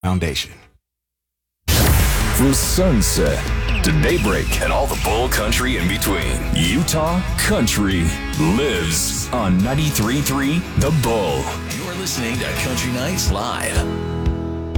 Foundation. From sunset to daybreak and all the bull country in between, Utah country lives on 93.3 The Bull. You're listening to Country Nights Live.